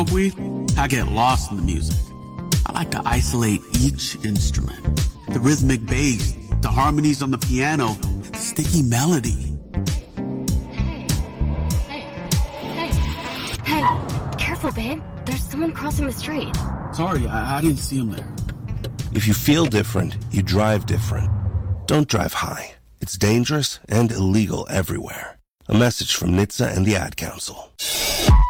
weed, I get lost in the music. I like to isolate each instrument. The rhythmic bass, the harmonies on the piano, the sticky melody. Hey, careful, babe. There's someone crossing the street. Sorry, I didn't see him there. If you feel different, you drive different. Don't drive high. It's dangerous and illegal everywhere. A message from NHTSA and the Ad Council.